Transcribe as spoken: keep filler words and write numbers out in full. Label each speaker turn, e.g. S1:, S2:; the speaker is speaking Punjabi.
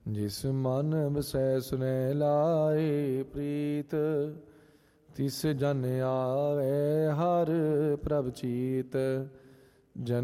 S1: ਜਿਸ ਮਨ ਵਸੈ ਸੁਨੈ ਲਾਏ ਪ੍ਰੀਤ, ਤਿਸ ਜਨ ਆਵੇ ਹਰ ਪ੍ਰਭ ਚੀਤ। ਜਨ